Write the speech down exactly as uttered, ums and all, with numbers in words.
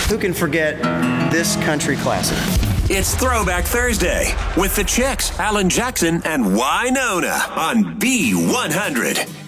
Who can forget this country classic? It's Throwback Thursday with the Chicks, Alan Jackson, and Wynonna on B one hundred.